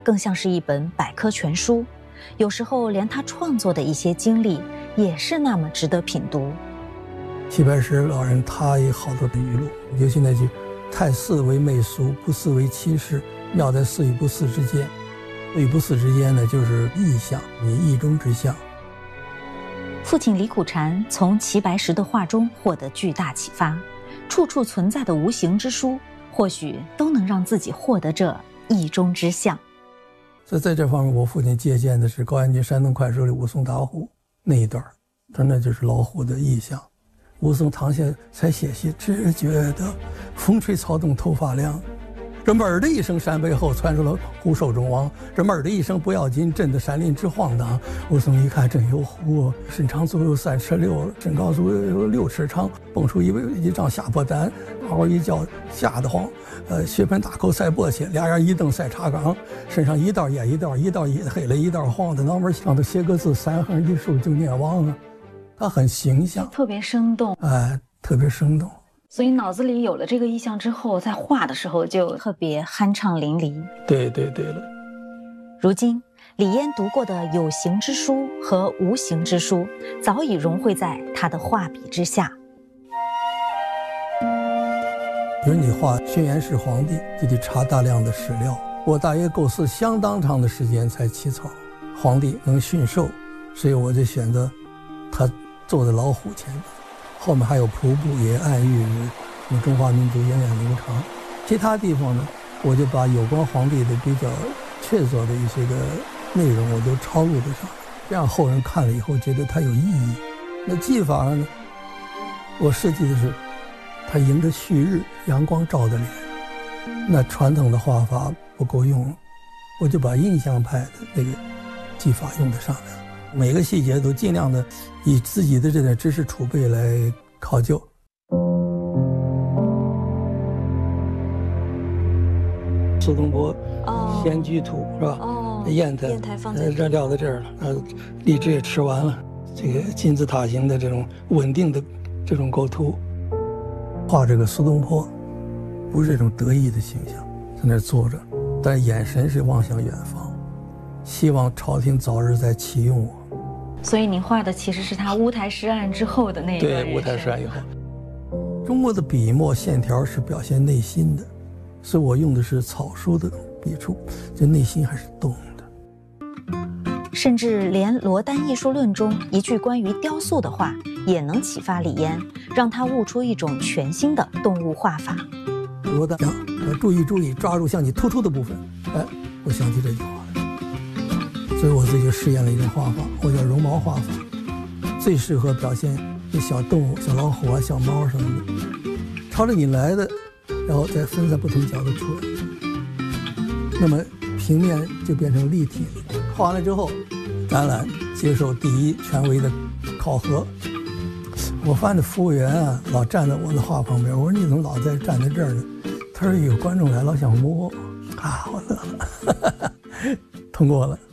更像是一本百科全书。有时候连他创作的一些经历也是那么值得品读。 齐白石老人他有好多的语录，尤其那句“太似为媚俗，不似为妻室，妙在似与不似之间”。似与不似之间呢，就是意象，你意中之象。 父亲李苦禅从齐白石的画中获得巨大启发，处处存在的无形之书，或许都能让自己获得这意中之象。 所以在这方面，我父亲借鉴的是高延军《山东快书》里武松打虎那一段，他那就是老虎的意象。武松躺下才写信，只觉得风吹草动头发凉。这门儿的一声，山背后传出了虎手中王。这门儿的一声不要紧，震得山林直晃荡。武松一看，真有虎，身长足有3尺6，身高足有6尺长，蹦出一张下坡胆，嗷嗷一叫，吓得慌。血盆大口塞簸箕，俩人一蹬塞茶缸，身上一道也一道，一道黑了，一道黄的，脑门上头写个字，3横一竖就念王啊。他很形象， 特别生动， 特别生动。 所以脑子里有了这个意象之后，在画的时候就特别酣畅淋漓。 对了。 如今李嫣读过的有形之书和无形之书，早已融汇在他的画笔之下。 比如你画轩辕氏皇帝，就得查大量的史料，我大约构思相当长的时间才起草。皇帝能驯兽，所以我就选择他坐在老虎前面，后面还有瀑布，也暗喻中华民族源远流长。其他地方呢，我就把有关皇帝的比较确凿的一些个内容，我都抄录了上来，这样后人看了以后觉得它有意义。那技法上呢，我设计的是它迎着旭日，阳光照的脸，那传统的画法不够用，我就把印象派的那个技法用得上来了。每个细节都尽量的以自己的这点知识储备来考究。苏东坡《仙居图》是吧？砚台放在这撂在这儿了，荔枝也吃完了。这个金字塔形的这种稳定的这种构图，画这个苏东坡不是这种得意的形象，在那坐着，但眼神是望向远方，希望朝廷早日再启用我。 所以您画的其实是他乌台诗案之后的那个。 对，乌台诗案以后，中国的笔墨线条是表现内心的，所以我用的是草书的笔触，就内心还是动的。 甚至连《罗丹艺术论》中一句关于雕塑的话，也能启发李嫣，让他悟出一种全新的动物画法。 罗丹讲，注意，抓住像你突出的部分。我想起这句话来。所以我自己就试验了一种画法，我叫绒毛画法，最适合表现小动物、小老虎啊、小猫什么的，朝着你来的，然后再分散不同角度出来，那么平面就变成立体了。画完了之后，展览接受第一权威的考核。我发现服务员啊，老站在我的画旁边，我说你怎么老站在这儿呢？他说有观众来老想摸啊，我乐了，通过了。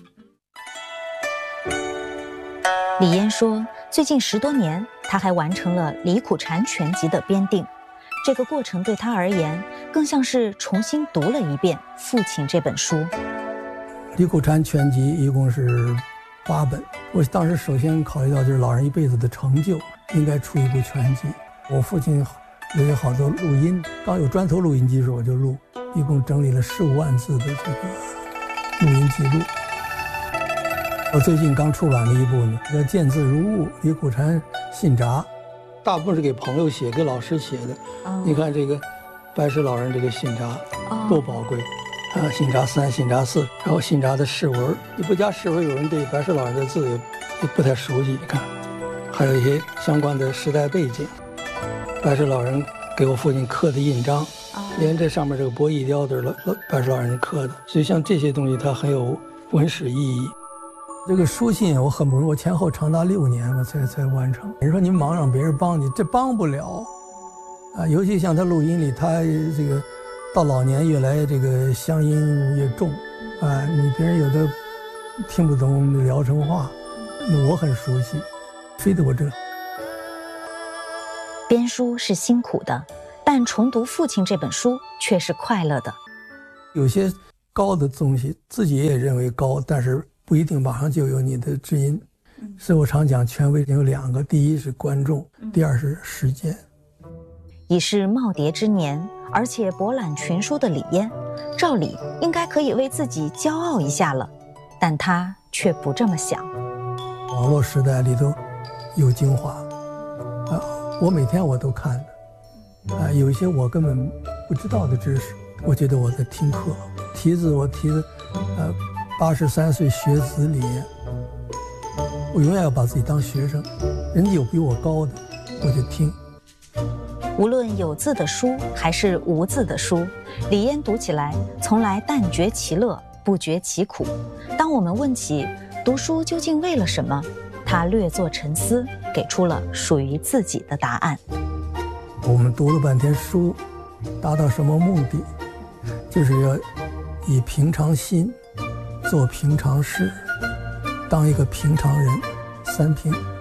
李嫣说，最近10多年，他还完成了《李苦禅全集》的编订。这个过程对他而言，更像是重新读了一遍《父亲》这本书。《 李苦禅全集》一共是8本，我当时首先考虑到就是老人一辈子的成就，应该出一部全集。我父亲有好多录音，刚有砖头录音机时候我就录，一共整理了15万字的这个录音记录。我最近刚出版的一部呢，叫《见字如晤》，李苦禅信札，大部分是给朋友写，给老师写的。你看这个白石老人这个信札多宝贵啊！信札3、信札4，然后信札的释文，你不加释文，有人对白石老人的字也不太熟悉。你看，还有一些相关的时代背景，白石老人给我父亲刻的印章，连这上面这个博弈雕都是白石老人刻的，所以像这些东西它很有文史意义。这个书信我很不容易，我前后长达6年我才完成。你说你忙让别人帮你，这帮不了啊！尤其像他录音里，他这个到老年越来这个乡音越重啊，你别人有的听不懂聊城话，那我很熟悉，非得我这。 编书是辛苦的，但重读《父亲》这本书却是快乐的。 有些高的东西，自己也认为高，但是不一定马上就有你的知音。所以我常讲，权威有2个，第一是观众，第二是时间。 已是耄耋之年，而且博览群书的李嫣，照理应该可以为自己骄傲一下了，但他却不这么想。 网络时代里头有精华，我每天我都看的，有一些我根本不知道的知识，我觉得我在听课。我提的，83岁学子里，我永远要把自己当学生，人家有比我高的，我就听。 无论有字的书还是无字的书，李嫣读起来从来但觉其乐，不觉其苦。当我们问起读书究竟为了什么，他略作沉思，给出了属于自己的答案。 我们读了半天书，达到什么目的？就是要以平常心做平常事，当一个平常人，3平。